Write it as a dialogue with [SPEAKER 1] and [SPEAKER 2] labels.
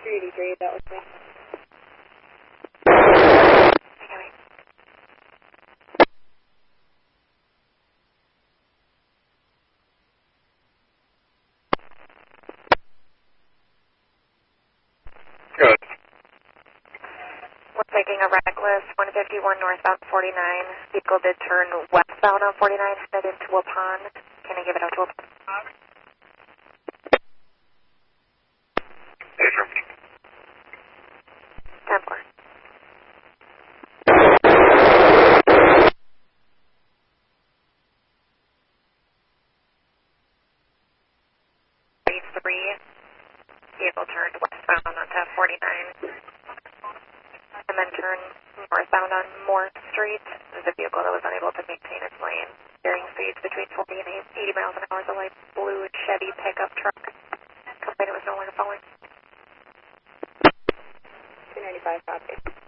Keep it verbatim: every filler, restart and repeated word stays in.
[SPEAKER 1] three eighty-three, that was me.
[SPEAKER 2] Good.
[SPEAKER 3] We're taking a reckless one fifty-one northbound forty-nine. Vehicle did turn westbound on forty-nine, headed into a pond. Can I give it out to a pond?
[SPEAKER 2] Station.
[SPEAKER 3] ten four. three. Vehicle turned westbound onto forty-nine. And then turned northbound on Moore Street. There's a vehicle that was unable to maintain its lane. Varying speeds between forty and eighty miles an hour. The light blue Chevy pickup truck. Complainant was no longer following.
[SPEAKER 1] two ninety-five, copy.